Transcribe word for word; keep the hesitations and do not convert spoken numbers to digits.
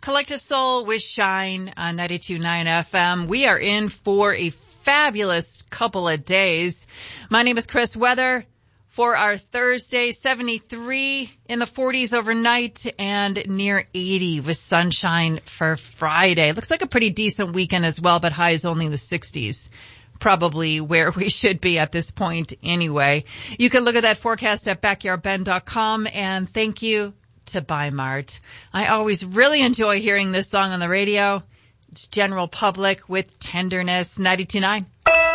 Collective Soul with Shine on ninety-two point nine F M. We are in for a fabulous couple of days. My name is Chris Weather. For our Thursday, seventy-three in the forties overnight and near eighty with sunshine for Friday. Looks like a pretty decent weekend as well, but highs only in the sixties. Probably where we should be at this point anyway. You can look at that forecast at backyard ben dot com, and thank you to Buy Mart. I always really enjoy hearing this song on the radio. It's General Public with Tenderness, ninety-two point nine.